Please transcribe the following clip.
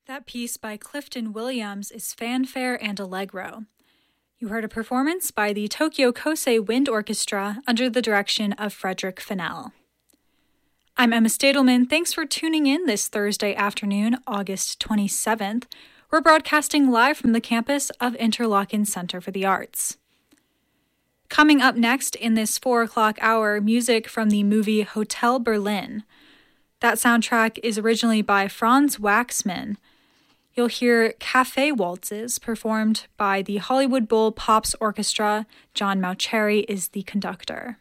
That piece by Clifton Williams is Fanfare and Allegro. You heard a performance by the Tokyo Kosei Wind Orchestra under the direction of Frederick Fennell. I'm Emma Stadelman. Thanks for tuning in this Thursday afternoon, August 27th. We're broadcasting live from the campus of Interlochen Center for the Arts. Coming up next in this 4 o'clock hour, music from the movie Hotel Berlin. That soundtrack is originally by Franz Waxman. You'll hear Cafe Waltzes performed by the Hollywood Bowl Pops Orchestra. John Mauceri is the conductor.